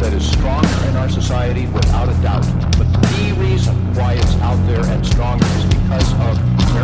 that is stronger in our society without a doubt. But the reason why it's out there and stronger is because of